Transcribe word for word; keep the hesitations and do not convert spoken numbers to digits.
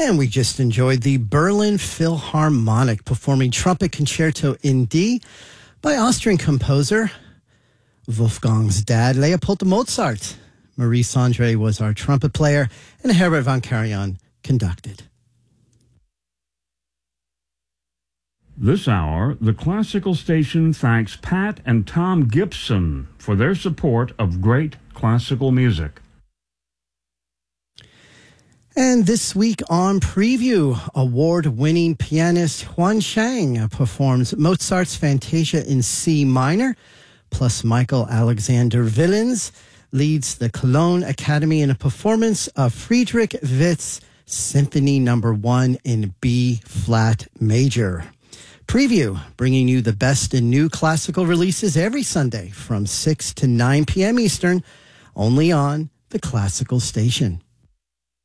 And we just enjoyed the Berlin Philharmonic performing Trumpet Concerto in D by Austrian composer Wolfgang's dad, Leopold Mozart. Maurice Andre was our trumpet player, and Herbert von Karajan conducted. This hour, the Classical Station thanks Pat and Tom Gibson for their support of great classical music. And this week on Preview, award-winning pianist Huan Chang performs Mozart's Fantasia in C minor, plus Michael Alexander Willens leads the Cologne Academy in a performance of Friedrich Witz Symphony Number One in B-flat major. Preview, bringing you the best in new classical releases every Sunday from six to nine p.m. Eastern, only on the Classical Station.